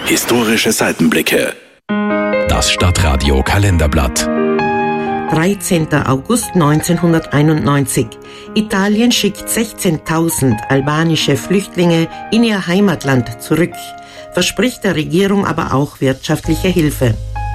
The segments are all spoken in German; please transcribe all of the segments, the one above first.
Historische Seitenblicke. Das Stadtradio Kalenderblatt. 13. August 1991. Italien schickt 16.000 albanische Flüchtlinge in ihr Heimatland zurück, verspricht der Regierung aber auch wirtschaftliche Hilfe.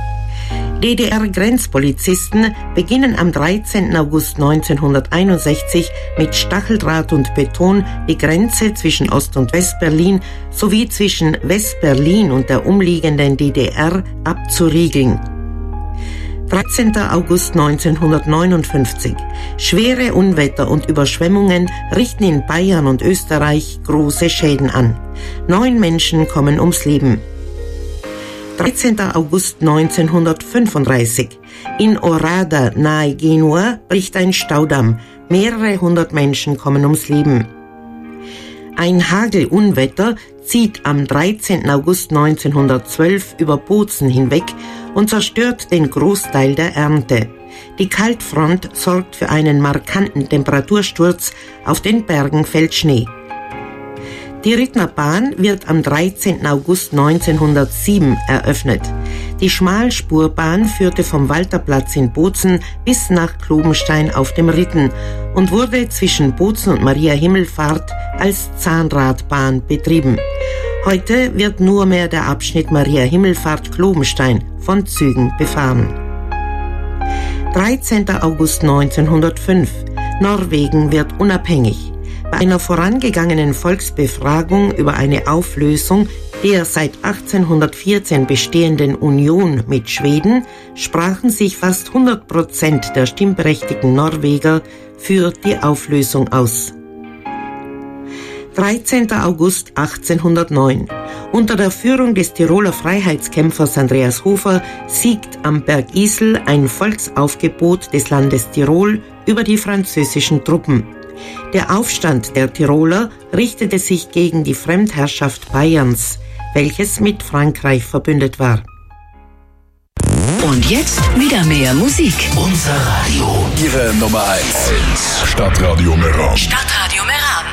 DDR-Grenzpolizisten beginnen am 13. August 1961 mit Stacheldraht und Beton die Grenze zwischen Ost- und Westberlin sowie zwischen Westberlin und der umliegenden DDR abzuriegeln. 13. August 1959. Schwere Unwetter und Überschwemmungen richten in Bayern und Österreich große Schäden an. 9 Menschen kommen ums Leben. 13. August 1935. In Orada nahe Genua bricht ein Staudamm. Mehrere hundert Menschen kommen ums Leben. Ein Hagelunwetter zieht am 13. August 1912 über Bozen hinweg und zerstört den Großteil der Ernte. Die Kaltfront sorgt für einen markanten Temperatursturz, auf den Bergen fällt Schnee. Die Rittnerbahn wird am 13. August 1907 eröffnet. Die Schmalspurbahn führte vom Walterplatz in Bozen bis nach Klobenstein auf dem Ritten und wurde zwischen Bozen und Maria Himmelfahrt als Zahnradbahn betrieben. Heute wird nur mehr der Abschnitt Maria Himmelfahrt-Klobenstein von Zügen befahren. 13. August 1905. Norwegen wird unabhängig. Bei einer vorangegangenen Volksbefragung über eine Auflösung der seit 1814 bestehenden Union mit Schweden sprachen sich fast 100% der stimmberechtigten Norweger für die Auflösung aus. 13. August 1809. Unter der Führung des Tiroler Freiheitskämpfers Andreas Hofer siegt am Berg Isel ein Volksaufgebot des Landes Tirol über die französischen Truppen. Der Aufstand der Tiroler richtete sich gegen die Fremdherrschaft Bayerns, welches mit Frankreich verbündet war. Und jetzt wieder mehr Musik. Unser Radio. Ihre Nummer 1. Stadtradio Meran. Stadtradio Meran.